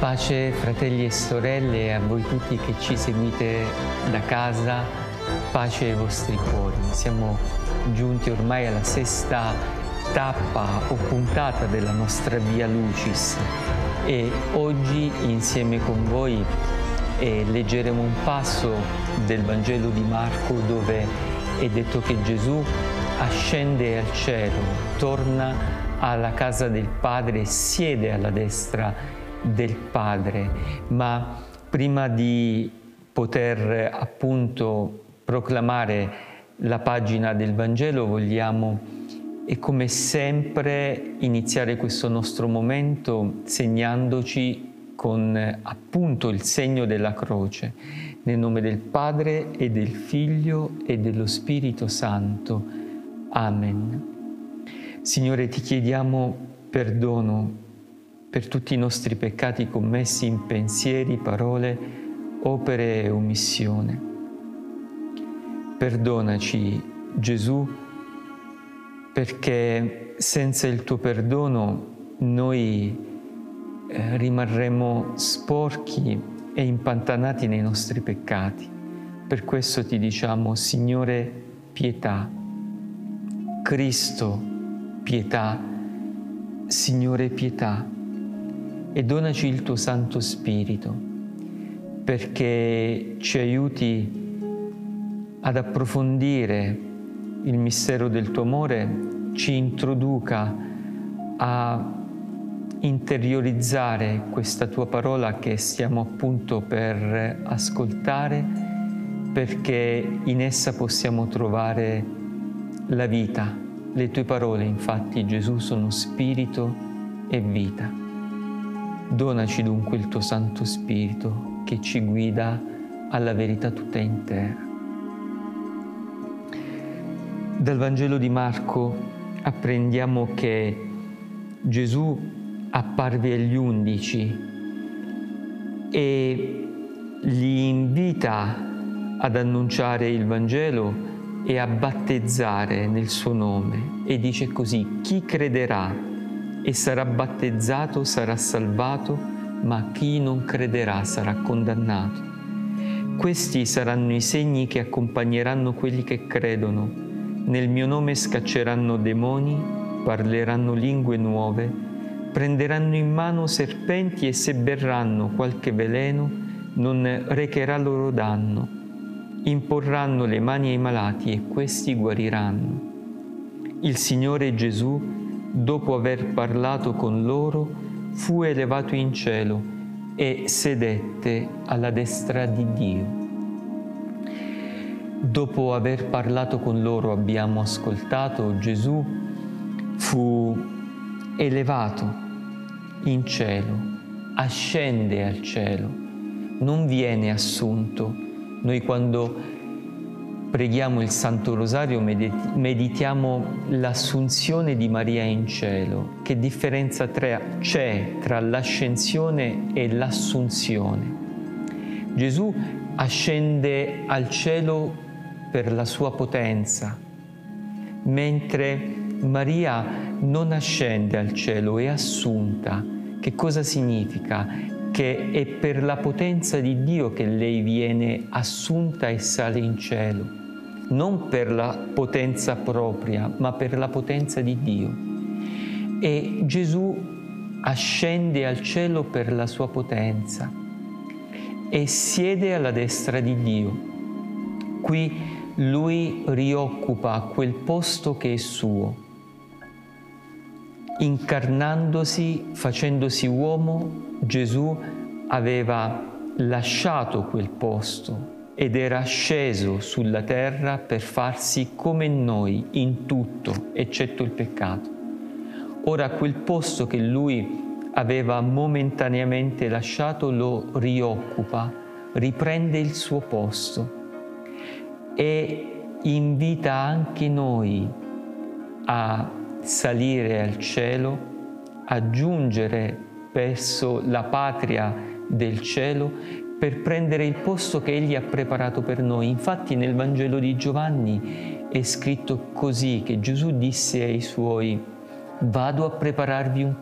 Pace fratelli e sorelle, a voi tutti che ci seguite da casa, pace ai vostri cuori. Siamo giunti ormai alla sesta tappa o puntata della nostra Via Lucis e oggi insieme con voi leggeremo un passo del Vangelo di Marco dove è detto che Gesù ascende al cielo, torna alla casa del Padre e siede alla destra del Padre. Ma prima di poter appunto proclamare la pagina del Vangelo vogliamo, e come sempre, iniziare questo nostro momento segnandoci con appunto il segno della croce, nel nome del Padre e del Figlio e dello Spirito Santo. Amen. Signore, ti chiediamo perdono per tutti i nostri peccati commessi in pensieri, parole, opere e omissione. Perdonaci, Gesù, perché senza il tuo perdono noi rimarremo sporchi e impantanati nei nostri peccati. Per questo ti diciamo, Signore, pietà. Cristo, pietà. Signore, pietà. E donaci il tuo Santo Spirito, perché ci aiuti ad approfondire il mistero del tuo amore, ci introduca a interiorizzare questa tua parola che stiamo appunto per ascoltare, perché in essa possiamo trovare la vita. Le tue parole, infatti, Gesù, sono spirito e vita. Donaci dunque il tuo Santo Spirito che ci guida alla verità tutta intera. Dal Vangelo di Marco apprendiamo che Gesù apparve agli 11 e li invita ad annunciare il Vangelo e a battezzare nel suo nome. E dice così: chi crederà e sarà battezzato sarà salvato, ma chi non crederà sarà condannato. Questi saranno i segni che accompagneranno quelli che credono. Nel mio nome scacceranno demoni, parleranno lingue nuove, prenderanno in mano serpenti e se berranno qualche veleno non recherà loro danno. Imporranno le mani ai malati e questi guariranno. Il Signore Gesù, dopo aver parlato con loro, fu elevato in cielo e sedette alla destra di Dio. Dopo aver parlato con loro, abbiamo ascoltato, Gesù fu elevato in cielo, ascende al cielo, non viene assunto. Noi quando preghiamo il Santo Rosario, meditiamo l'assunzione di Maria in cielo. Che differenza c'è tra l'ascensione e l'assunzione? Gesù ascende al cielo per la sua potenza, mentre Maria non ascende al cielo, è assunta. Che cosa significa? Che è per la potenza di Dio che lei viene assunta e sale in cielo. Non per la potenza propria, ma per la potenza di Dio. E Gesù ascende al cielo per la sua potenza e siede alla destra di Dio. Qui lui rioccupa quel posto che è suo. Incarnandosi, facendosi uomo, Gesù aveva lasciato quel posto ed era sceso sulla terra per farsi come noi in tutto, eccetto il peccato. Ora quel posto che lui aveva momentaneamente lasciato lo rioccupa, riprende il suo posto e invita anche noi a salire al cielo, a giungere verso la patria del cielo per prendere il posto che Egli ha preparato per noi. Infatti nel Vangelo di Giovanni è scritto così, che Gesù disse ai Suoi: vado a prepararvi un